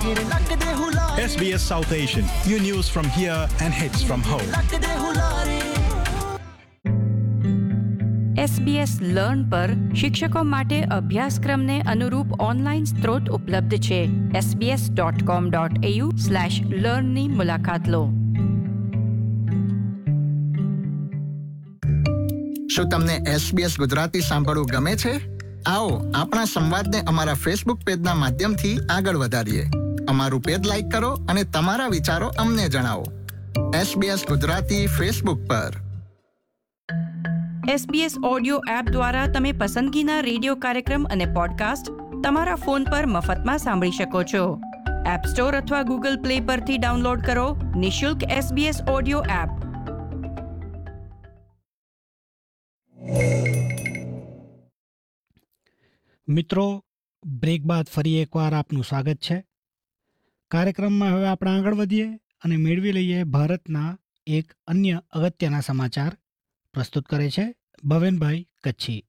SBS South Asian. Your news from here and hits from home. SBS learn પર શિક્ષકો માટે અભ્યાસક્રમને અનુરૂપ ઓનલાઈન સ્ત્રોત ઉપલબ્ધ છે. sbs.com.au/learn ની મુલાકાત લો. શું તમને SBS ગુજરાતી સાંભળવું ગમે છે? આવો આપણા સંવાદને અમારા ફેસબુક પેજના માધ્યમથી આગળ વધારીએ. અમારું પેજ લાઈક કરો અને તમારા વિચારો અમને જણાવો. SBS ગુજરાતી ફેસબુક પર. SBS ઓડિયો એપ દ્વારા તમે પસંદગીના રેડિયો કાર્યક્રમ અને પોડકાસ્ટ તમારા ફોન પર મફતમાં સાંભળી શકો છો. એપ સ્ટોર અથવા ગૂગલ પ્લે પરથી ડાઉનલોડ કરો નિઃશુલ્ક SBS ઓડિયો એપ. મિત્રો, બ્રેક બાદ ફરી એકવાર આપનું સ્વાગત છે. કાર્યક્રમમાં હવે આપણે આગળ વધીએ અને મેળવી લઈએ ભારતના એક અન્ય અગત્યના સમાચાર. પ્રસ્તુત કરે છે ભવેનભાઈ કચ્છી.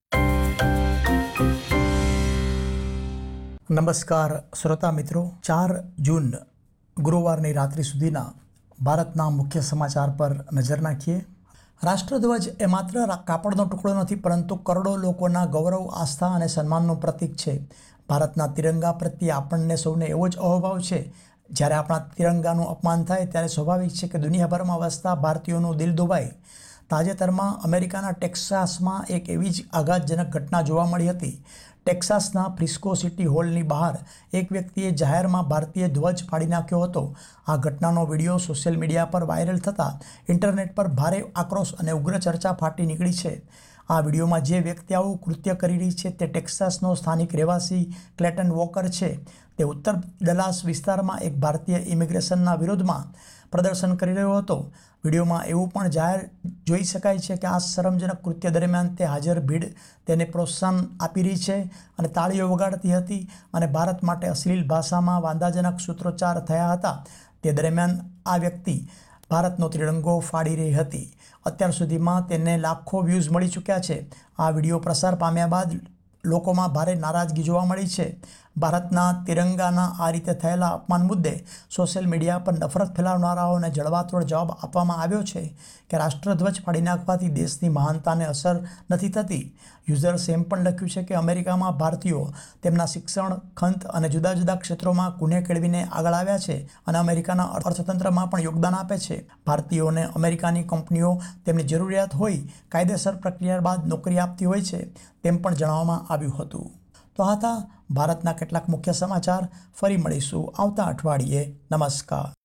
નમસ્કાર શ્રોતા મિત્રો, 4 જૂન ગુરુવારની રાત્રિ સુધીના ભારતના મુખ્ય સમાચાર પર નજર નાખીએ. રાષ્ટ્રધ્વજ એ માત્ર કાપડનો ટુકડો નથી, પરંતુ કરોડો લોકોના ગૌરવ, આસ્થા અને સન્માનનું પ્રતીક છે. ભારતના તિરંગા પ્રત્યે આપણને સૌને એવો જ અહોભાવ છે. જ્યારે આપણા તિરંગાનું અપમાન થાય ત્યારે સ્વાભાવિક છે કે દુનિયાભરમાં વસતા ભારતીયોનું દિલ દુભાય. તાજેતરમાં અમેરિકાના ટેક્સાસમાં એક એવી જ આઘાતજનક ઘટના જોવા મળી હતી. ટેક્સાસના ફ્રિસ્કો સિટી હોલની બહાર એક વ્યક્તિએ જાહેરમાં ભારતીય ધ્વજ ફાડી નાખ્યો હતો. આ ઘટનાનો વિડીયો સોશિયલ મીડિયા પર વાયરલ થતાં ઇન્ટરનેટ પર ભારે આક્રોશ અને ઉગ્ર ચર્ચા ફાટી નીકળી છે. આ વિડીયોમાં જે વ્યક્તિ આવું કૃત્ય કરી રહી છે તે ટેક્સાસનો સ્થાનિક રહેવાસી ક્લેટન વોકર છે. તે ઉત્તર ડલાસ વિસ્તારમાં એક ભારતીય ઇમિગ્રેશનના વિરોધમાં પ્રદર્શન કરી રહ્યો હતો. વિડીયોમાં એવું પણ જાહેર જોઈ શકાય છે કે આ શરમજનક કૃત્ય દરમિયાન તે હાજર ભીડ તેને પ્રોત્સાહન આપી રહી છે અને તાળીઓ વગાડતી હતી અને ભારત માટે અશ્લીલ ભાષામાં વાંધાજનક સૂત્રોચ્ચાર થયા હતા. તે દરમિયાન આ વ્યક્તિ ભારતનો ત્રિરંગો ફાડી રહી હતી. અત્યાર સુધીમાં તેને લાખો વ્યૂઝ મળી ચૂક્યા છે. આ વિડીયો પ્રસાર પામ્યા બાદ લોકોમાં ભારે નારાજગી જોવા મળી છે. ભારતના તિરંગાના આ રીતે થયેલા અપમાન મુદ્દે સોશિયલ મીડિયા પર નફરત ફેલાવનારાઓને જડબાતોડ જવાબ આપવામાં આવ્યો છે કે રાષ્ટ્રધ્વજ ફાડી નાખવાથી દેશની મહાનતાને અસર નથી થતી. યુઝર્સે એમ પણ લખ્યું છે કે અમેરિકામાં ભારતીયો તેમના શિક્ષણ, ખંત અને જુદા જુદા ક્ષેત્રોમાં કુનેહ કેળવીને આગળ આવ્યા છે અને અમેરિકાના અર્થતંત્રમાં પણ યોગદાન આપે છે. ભારતીયોને અમેરિકાની કંપનીઓ તેમની જરૂરિયાત હોય કાયદેસર પ્રક્રિયા બાદ નોકરી આપતી હોય છે, તેમ પણ જણાવવામાં આવ્યું હતું. તો આ હતા ભારતના કેટલાક મુખ્ય સમાચાર. ફરી મળીશું આવતા અઠવાડિયે. નમસ્કાર.